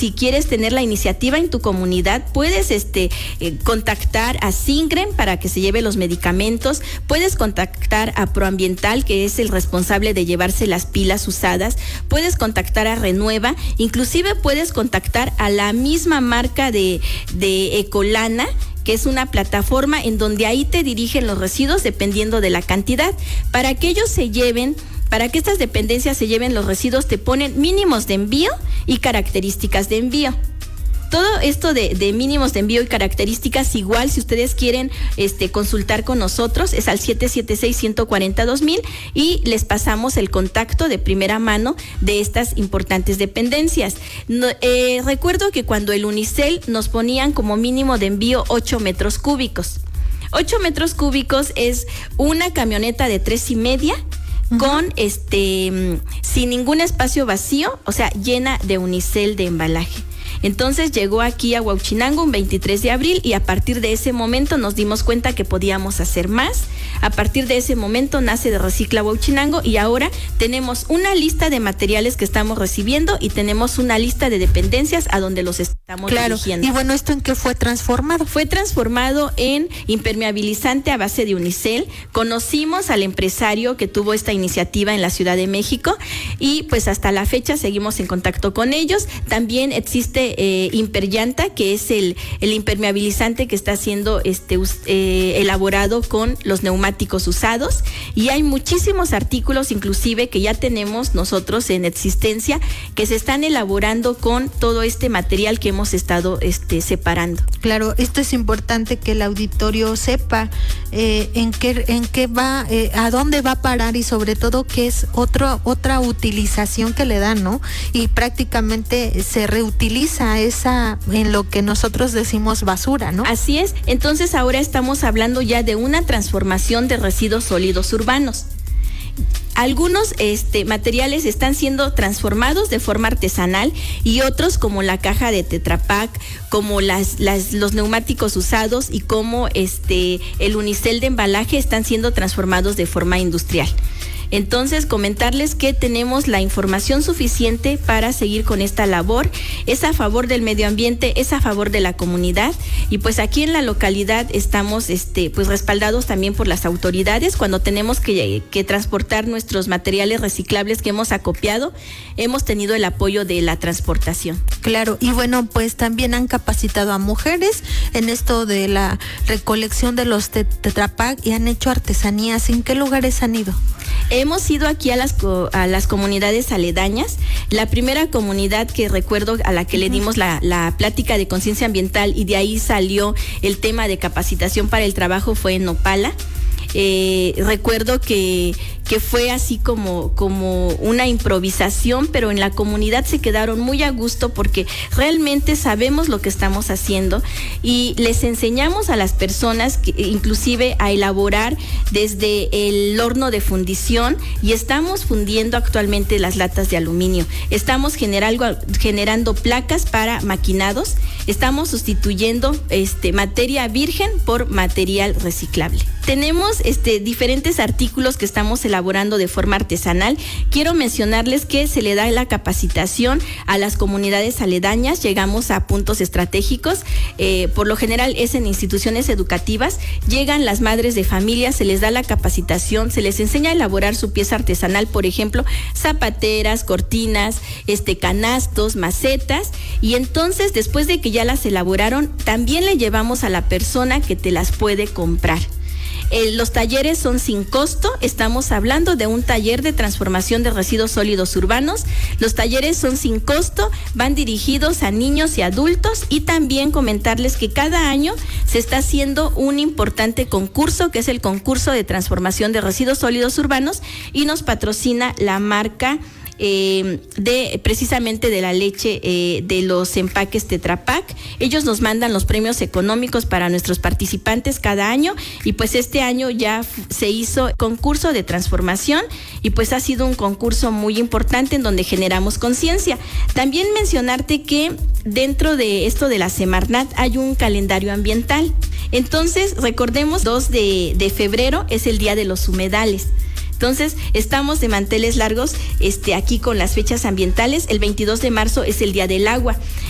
si quieres tener la iniciativa en tu comunidad, puedes contactar a Singren para que se lleve los medicamentos, puedes contactar a Proambiental, que es el responsable de llevarse las pilas usadas, puedes contactar a Renueva, inclusive puedes contactar a la misma marca de Ecolana, que es una plataforma en donde ahí te dirigen los residuos dependiendo de la cantidad. Para que estas dependencias se lleven los residuos, te ponen mínimos de envío y características de envío. Todo esto de mínimos de envío y características, igual si ustedes quieren consultar con nosotros, es al 776-140-2000 y les pasamos el contacto de primera mano de estas importantes dependencias. Recuerdo que cuando el Unicel nos ponían como mínimo de envío 8 metros cúbicos. 8 metros cúbicos es una camioneta de 3.5 con sin ningún espacio vacío, o sea, llena de Unicel de embalaje. Entonces llegó aquí a Huauchinango un 23 de abril y a partir de ese momento nos dimos cuenta que podíamos hacer más. A partir de ese momento nace de Recicla Huauchinango y ahora tenemos una lista de materiales que estamos recibiendo y tenemos una lista de dependencias a donde los estamos dirigiendo. Y bueno, ¿esto en qué fue transformado? Fue transformado en impermeabilizante a base de Unicel. Conocimos al empresario que tuvo esta iniciativa en la Ciudad de México y pues hasta la fecha seguimos en contacto con ellos. También existe Imperllanta, que es el impermeabilizante que está siendo elaborado con los neumáticos usados, y hay muchísimos artículos inclusive que ya tenemos nosotros en existencia que se están elaborando con todo este material que hemos estado separando. Claro, esto es importante que el auditorio sepa en qué va, a dónde va a parar y sobre todo que es otra utilización que le dan, ¿no? Y prácticamente se reutiliza esa en lo que nosotros decimos basura, ¿no? Así es. Entonces ahora estamos hablando ya de una transformación de residuos sólidos urbanos. Algunos materiales están siendo transformados de forma artesanal y otros, como la caja de Tetra Pak, como los neumáticos usados y como el Unicel de embalaje, están siendo transformados de forma industrial. Entonces, comentarles que tenemos la información suficiente para seguir con esta labor. Es a favor del medio ambiente, es a favor de la comunidad, y pues aquí en la localidad estamos pues respaldados también por las autoridades. Cuando tenemos que transportar nuestros materiales reciclables que hemos acopiado, hemos tenido el apoyo de la transportación. Claro, y bueno, pues también han capacitado a mujeres en esto de la recolección de los Tetra Pak y han hecho artesanías. ¿En qué lugares han ido? Hemos ido aquí a las comunidades aledañas. La primera comunidad que recuerdo a la que le dimos la plática de conciencia ambiental y de ahí salió el tema de capacitación para el trabajo fue en Nopala. Recuerdo que fue así como una improvisación, pero en la comunidad se quedaron muy a gusto porque realmente sabemos lo que estamos haciendo y les enseñamos a las personas inclusive a elaborar desde el horno de fundición, y estamos fundiendo actualmente las latas de aluminio. Estamos generando placas para maquinados, estamos sustituyendo materia virgen por material reciclable. Tenemos diferentes artículos que estamos elaborando de forma artesanal. Quiero mencionarles que se le da la capacitación a las comunidades aledañas. Llegamos a puntos estratégicos. Por lo general es en instituciones educativas. Llegan las madres de familia, se les da la capacitación, se les enseña a elaborar su pieza artesanal, por ejemplo, zapateras, cortinas, canastos, macetas, y entonces después de que ya las elaboraron, también le llevamos a la persona que te las puede comprar. Los talleres son sin costo. Estamos hablando de un taller de transformación de residuos sólidos urbanos. Los talleres son sin costo, van dirigidos a niños y adultos, y también comentarles que cada año se está haciendo un importante concurso, que es el concurso de transformación de residuos sólidos urbanos, y nos patrocina la marca precisamente de la leche de los empaques Tetra Pak. Ellos nos mandan los premios económicos para nuestros participantes cada año, y pues este año ya se hizo concurso de transformación y pues ha sido un concurso muy importante en donde generamos conciencia. También mencionarte que dentro de esto de la Semarnat hay un calendario ambiental. Entonces recordemos, 2 de febrero es el Día de los Humedales. Entonces, estamos de manteles largos aquí con las fechas ambientales. El 22 de marzo es el Día del Agua.